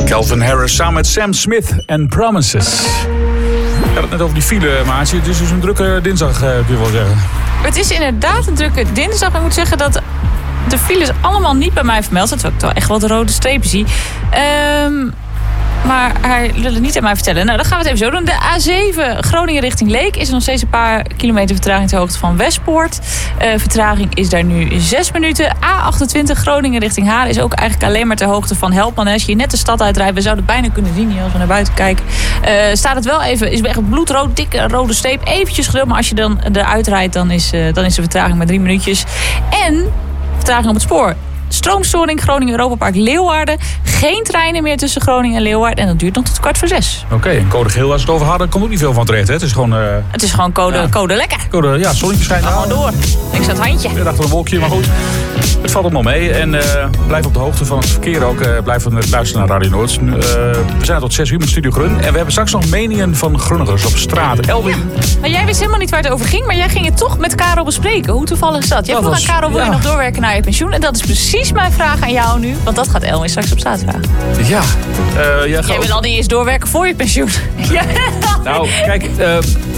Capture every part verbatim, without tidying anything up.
Calvin Harris samen met Sam Smith en Promises. Ik had het net over die file, maatje. Het is dus een drukke dinsdag, uh, kun je wel zeggen. Het is inderdaad een drukke dinsdag. Ik moet zeggen dat de files allemaal niet bij mij vermeld zijn. Terwijl ik toch echt wel de rode strepen zie. Um, maar hij wil het niet aan mij vertellen. Nou, dan gaan we het even zo doen. De A zeven Groningen richting Leek is er nog steeds een paar kilometer vertraging ter hoogte van Westpoort. Uh, vertraging is daar nu zes minuten. A achtentwintig Groningen richting Haren is ook eigenlijk alleen maar ter hoogte van Helpman. Als je hier net de stad uitrijdt, we zouden het bijna kunnen zien hier als we naar buiten kijken. Uh, staat het wel even, is echt bloedrood, dikke rode streep. Eventjes geduld, maar als je dan eruit rijdt, dan is, uh, dan is de vertraging maar drie minuutjes. En vertraging op het spoor. Stroomstoring Groningen Europapark Leeuwarden. Geen treinen meer tussen Groningen en Leeuwarden. En dat duurt nog tot kwart voor zes. Oké, okay, en code geel, als we het over hadden, komt ook niet veel van terecht. Hè? Het is gewoon... Uh... Het is gewoon code, ja. code lekker. Code, ja, zonnetje schijnt aan. Gewoon door. Niks aan het handje. Weer achter een wolkje, maar goed. Het valt allemaal mee. En uh, blijf op de hoogte van het verkeer ook. Uh, blijf luisteren naar Radio Noord. Uh, we zijn er tot zes uur met Studio Grun. En we hebben straks nog meningen van Grunnigers op straat. Elwin. Ja. Maar jij wist helemaal niet waar het over ging. Maar jij ging het toch met Karel bespreken. Hoe toevallig is dat? Jij vroeg aan Karel, wil je ja. nog doorwerken naar je pensioen? En dat is precies mijn vraag aan jou nu. Want dat gaat Elwin straks op straat vragen. Ja. Uh, jij jij wil al niet eens doorwerken voor je pensioen. Ja. Nou, kijk... Uh,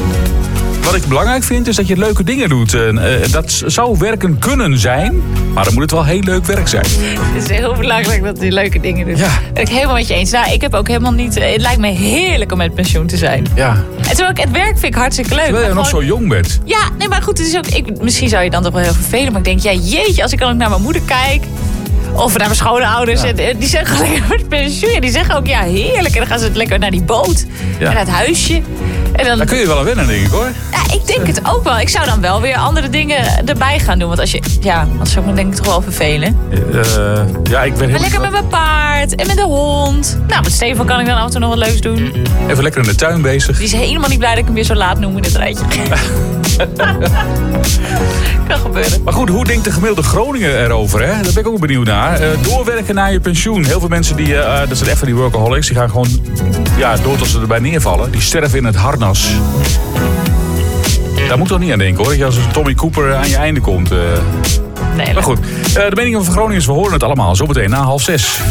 Wat ik belangrijk vind, is dat je leuke dingen doet. Uh, dat zou werken kunnen zijn, maar dan moet het wel heel leuk werk zijn. Het is heel belangrijk dat je leuke dingen doet. Ja. Ben ik helemaal met je eens. Nou, ik heb ook helemaal niet... Het lijkt me heerlijk om met pensioen te zijn. Ja. En terwijl ik het werk vind ik hartstikke leuk. Terwijl je nog gewoon... zo jong bent. Ja, nee, maar goed, het is ook... Ik, misschien zou je dan toch wel heel vervelend, maar ik denk, ja, jeetje, als ik dan ook naar mijn moeder kijk... Of naar mijn schoonouders. Ja. En die zeggen lekker met pensioen. Die zeggen ook, ja, heerlijk. En dan gaan ze lekker naar die boot. Ja. En naar het huisje. En dan... Daar kun je wel aan wennen, denk ik, hoor. Ja, ik denk het ook wel. Ik zou dan wel weer andere dingen erbij gaan doen. Want als je... Ja, dat zou me denk ik toch wel vervelen. Uh, ja, ik ben heel... Lekker met mijn paard. En met de hond. Nou, met Stefan kan ik dan af en toe nog wat leuks doen. Even lekker in de tuin bezig. Die is helemaal niet blij dat ik hem weer zo laat noem in het rijtje. Kan gebeuren. Maar goed, hoe denkt de gemiddelde Groninger erover? Hè? Daar ben ik ook benieuwd naar. Uh, doorwerken naar je pensioen. Heel veel mensen, die, uh, dat zijn echt van die workaholics... die gaan gewoon ja, dood als ze erbij neervallen. Die sterven in het harnas. Daar moet toch niet aan denken, hoor. Dat je als een Tommy Cooper aan je einde komt. Uh. Nee, maar goed, uh, de meningen van Groningers, we horen het allemaal. Zometeen na half zes.